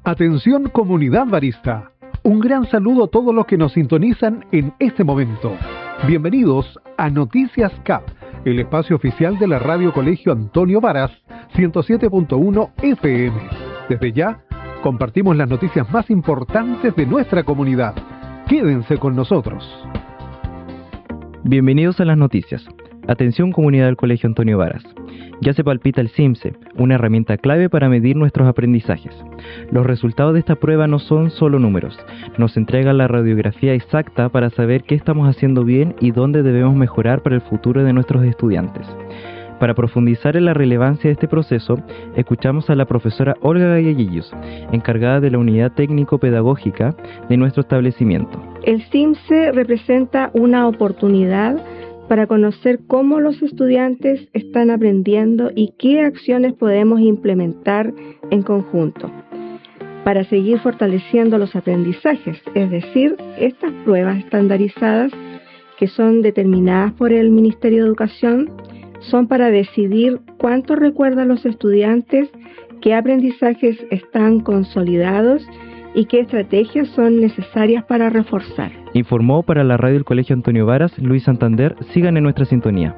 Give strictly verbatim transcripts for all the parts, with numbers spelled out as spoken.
Atención comunidad barista. Un gran saludo a todos los que nos sintonizan en este momento. Bienvenidos a Noticias C A P, el espacio oficial de la Radio Colegio Antonio Varas, ciento siete punto uno F M. Desde ya, compartimos las noticias más importantes de nuestra comunidad. Quédense con nosotros. Bienvenidos a las noticias. Atención comunidad del Colegio Antonio Varas. Ya se palpita el CIMSE, una herramienta clave para medir nuestros aprendizajes. Los resultados de esta prueba no son solo números, nos entrega la radiografía exacta para saber qué estamos haciendo bien y dónde debemos mejorar para el futuro de nuestros estudiantes. Para profundizar en la relevancia de este proceso, escuchamos a la profesora Olga Galleguillos, encargada de la unidad técnico-pedagógica de nuestro establecimiento. El CIMSE representa una oportunidad para conocer cómo los estudiantes están aprendiendo y qué acciones podemos implementar en conjunto para seguir fortaleciendo los aprendizajes, es decir, estas pruebas estandarizadas que son determinadas por el Ministerio de Educación son para decidir cuánto recuerdan los estudiantes, qué aprendizajes están consolidados y qué estrategias son necesarias para reforzar. Informó para la radio del Colegio Antonio Varas, Luis Santander. Sigan en nuestra sintonía.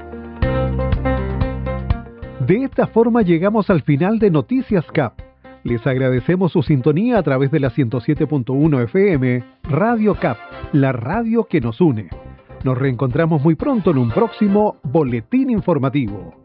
De esta forma llegamos al final de Noticias C A P. Les agradecemos su sintonía a través de la ciento siete punto uno F M, Radio C A P, la radio que nos une. Nos reencontramos muy pronto en un próximo boletín informativo.